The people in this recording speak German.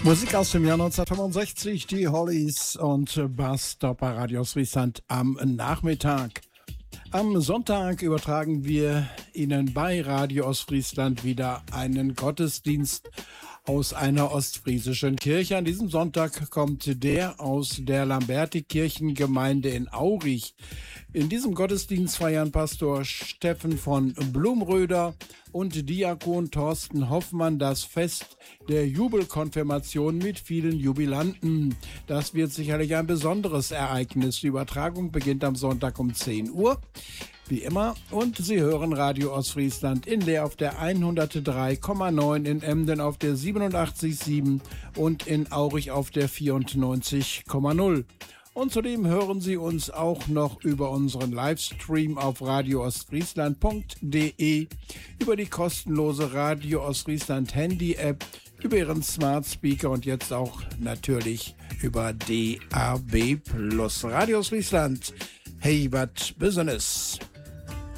Musik aus dem Jahr 1965, die Hollies und Bus-Stop bei Radio Ostfriesland am Nachmittag. Am Sonntag übertragen wir Ihnen bei Radio Ostfriesland wieder einen Gottesdienst aus einer ostfriesischen Kirche. An diesem Sonntag kommt der aus der Lamberti-Kirchengemeinde in Aurich. In diesem Gottesdienst feiern Pastor Steffen von Blumröder und Diakon Thorsten Hoffmann das Fest der Jubelkonfirmation mit vielen Jubilanten. Das wird sicherlich ein besonderes Ereignis. Die Übertragung beginnt am Sonntag um 10 Uhr. Wie immer, und Sie hören Radio Ostfriesland in Leer auf der 103,9, in Emden auf der 87,7 und in Aurich auf der 94,0. Und zudem hören Sie uns auch noch über unseren Livestream auf radioostfriesland.de, über die kostenlose Radio Ostfriesland Handy-App, über Ihren Smart Speaker und jetzt auch natürlich über DAB+. Radio Ostfriesland, hey, wat Business.